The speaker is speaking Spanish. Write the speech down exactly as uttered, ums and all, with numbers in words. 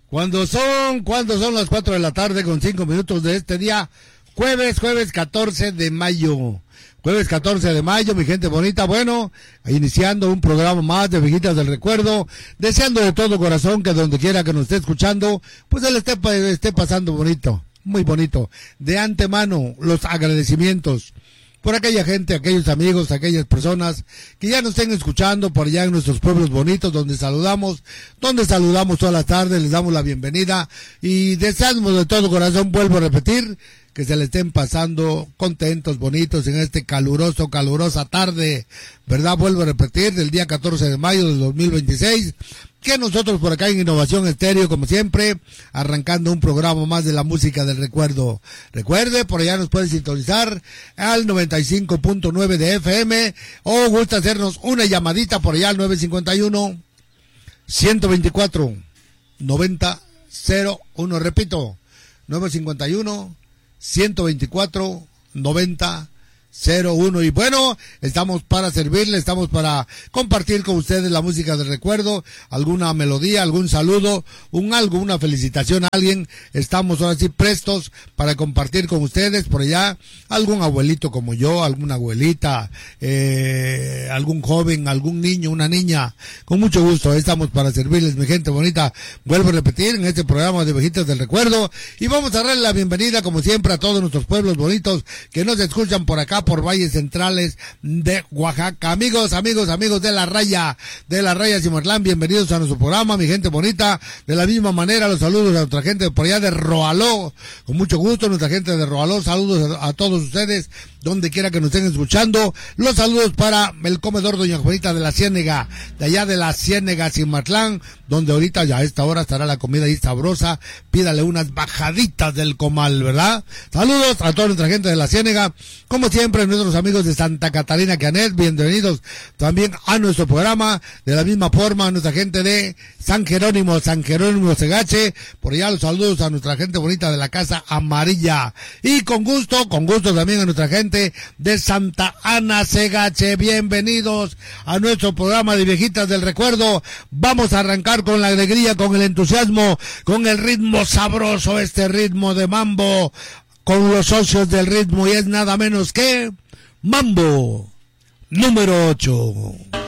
Cuando son, cuando son las cuatro de la tarde con cinco minutos de este día, jueves, jueves catorce de mayo. Jueves catorce de mayo, mi gente bonita, bueno, iniciando un programa más de Viejitas del Recuerdo, deseando de todo corazón que donde quiera que nos esté escuchando, pues él esté, esté pasando bonito, muy bonito. De antemano, los agradecimientos por aquella gente, aquellos amigos, aquellas personas que ya nos estén escuchando por allá en nuestros pueblos bonitos, donde saludamos, donde saludamos todas las tardes, les damos la bienvenida y deseamos de todo corazón, vuelvo a repetir, que se le estén pasando contentos, bonitos en este caluroso, calurosa tarde, ¿verdad? Vuelvo a repetir, del día catorce de mayo del dos mil veintiséis, que nosotros por acá en Innovación Estéreo, como siempre, arrancando un programa más de la música del recuerdo. Recuerde, por allá nos puede sintonizar al noventa y cinco punto nueve de F M, o gusta hacernos una llamadita por allá al nueve cinco uno, uno dos cuatro, nueve cero cero uno, repito, nueve cinco uno, uno dos cuatro, noventa cero uno. Y bueno, estamos para servirle, estamos para compartir con ustedes la música del recuerdo, alguna melodía, algún saludo, un algo, una felicitación a alguien. Estamos ahora sí prestos para compartir con ustedes por allá algún abuelito como yo, alguna abuelita, eh, algún joven, algún niño, una niña. Con mucho gusto estamos para servirles, mi gente bonita. Vuelvo a repetir en este programa de Viejitas del Recuerdo, y vamos a darle la bienvenida como siempre a todos nuestros pueblos bonitos que nos escuchan por acá por valles centrales de Oaxaca. Amigos, amigos, amigos de la raya, de la raya Cimartlán, bienvenidos a nuestro programa, mi gente bonita. De la misma manera, los saludos a nuestra gente por allá de Roaló, con mucho gusto, nuestra gente de Roaló, saludos a, a todos ustedes, donde quiera que nos estén escuchando. Los saludos para el comedor Doña Juanita de la Ciénega, de allá de la Ciénega Cimartlán, donde ahorita ya a esta hora estará la comida ahí sabrosa. Pídale unas bajaditas del comal, ¿verdad? Saludos a toda nuestra gente de la Ciénega, como siempre nuestros amigos de Santa Catarina Canet, bienvenidos también a nuestro programa. De la misma forma a nuestra gente de San Jerónimo, San Jerónimo Segache, por allá los saludos a nuestra gente bonita de la Casa Amarilla, y con gusto, con gusto también a nuestra gente de Santa Ana Segache, bienvenidos a nuestro programa de Viejitas del Recuerdo. Vamos a arrancar con la alegría, con el entusiasmo, con el ritmo sabroso, este ritmo de mambo, con los socios del ritmo, y es nada menos que Mambo número ocho.